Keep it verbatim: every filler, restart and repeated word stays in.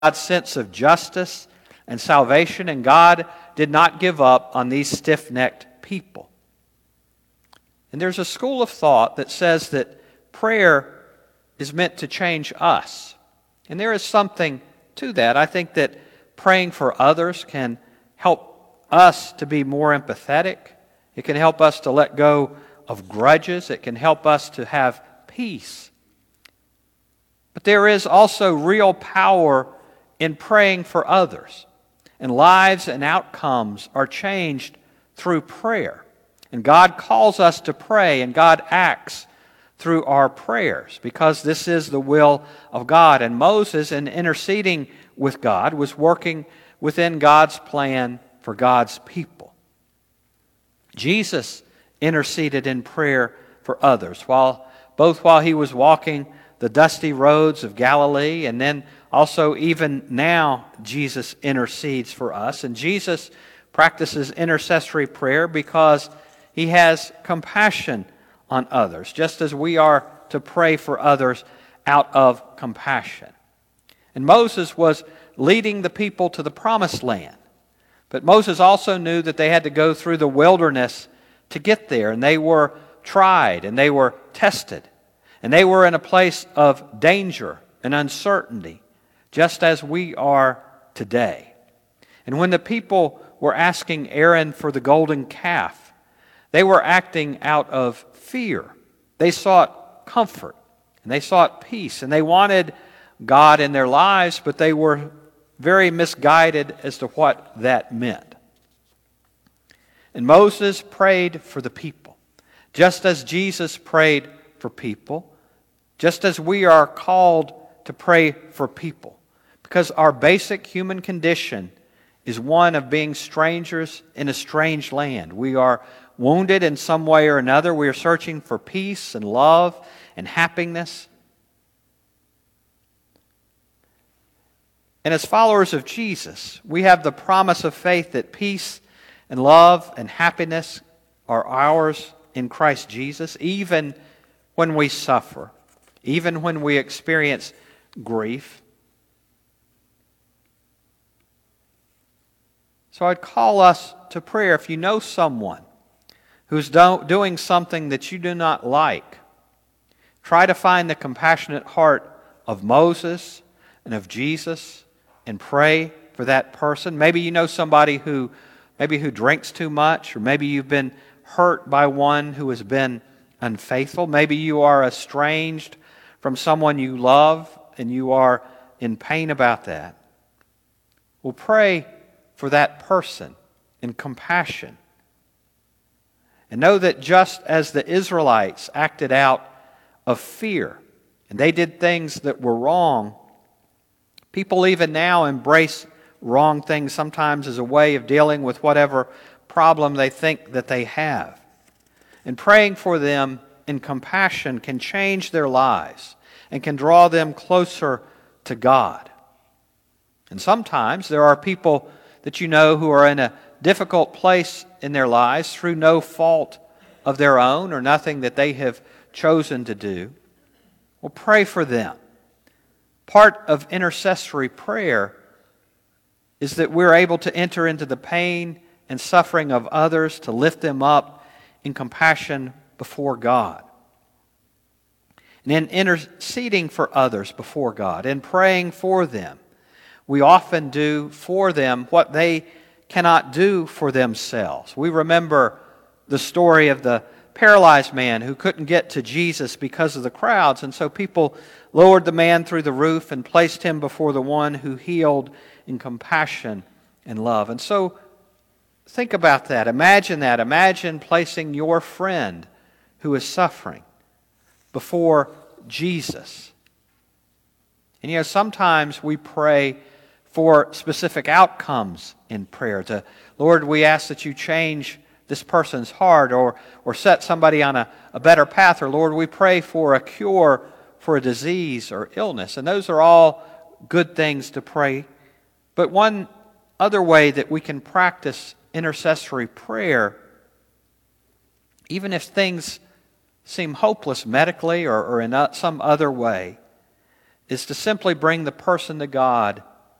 God's sense of justice and salvation, and God did not give up on these stiff-necked people. And there's a school of thought that says that prayer is meant to change us. And there is something to that. I think that praying for others can help us to be more empathetic. It can help us to let go of grudges. It can help us to have peace. But there is also real power in praying for others. And lives and outcomes are changed through prayer. And God calls us to pray, and God acts through our prayers because this is the will of God. And Moses, in interceding with God, was working within God's plan for God's people. Jesus interceded in prayer for others, while both while he was walking the dusty roads of Galilee, and then also even now Jesus intercedes for us. And Jesus practices intercessory prayer because he has compassion on others, just as we are to pray for others out of compassion. And Moses was leading the people to the promised land. But Moses also knew that they had to go through the wilderness to get there. And they were tried and they were tested. And they were in a place of danger and uncertainty, just as we are today. And when the people were asking Aaron for the golden calf, they were acting out of fear. They sought comfort and they sought peace and they wanted God in their lives, but they were very misguided as to what that meant. And Moses prayed for the people, just as Jesus prayed for people, just as we are called to pray for people, because our basic human condition is one of being strangers in a strange land. We are wounded in some way or another. We are searching for peace and love and happiness. And as followers of Jesus, we have the promise of faith that peace and love and happiness are ours in Christ Jesus, even when we suffer, even when we experience grief. So I'd call us to prayer. If you know someone who's do- doing something that you do not like, try to find the compassionate heart of Moses and of Jesus and pray for that person. Maybe you know somebody who maybe who drinks too much, or maybe you've been hurt by one who has been unfaithful. Maybe you are estranged from someone you love and you are in pain about that. Well, pray for that person in compassion. And know that just as the Israelites acted out of fear, and they did things that were wrong, people even now embrace wrong things sometimes as a way of dealing with whatever problem they think that they have. And praying for them in compassion can change their lives and can draw them closer to God. And sometimes there are people that you know who are in a difficult place in their lives through no fault of their own or nothing that they have chosen to do. Well, pray for them. Part of intercessory prayer is that we're able to enter into the pain and suffering of others, to lift them up in compassion before God. And in interceding for others before God and praying for them, we often do for them what they cannot do for themselves. We remember the story of the paralyzed man who couldn't get to Jesus because of the crowds, and so people lowered the man through the roof and placed him before the one who healed in compassion and love. And so think about that. Imagine that. Imagine placing your friend who is suffering before Jesus. And you know, sometimes we pray for specific outcomes in prayer. To, Lord, we ask that you change this person's heart, or, or set somebody on a, a better path. Or Lord, we pray for a cure for a disease or illness. And those are all good things to pray. But one other way that we can practice intercessory prayer, even if things seem hopeless medically or, or in some other way, is to simply bring the person to God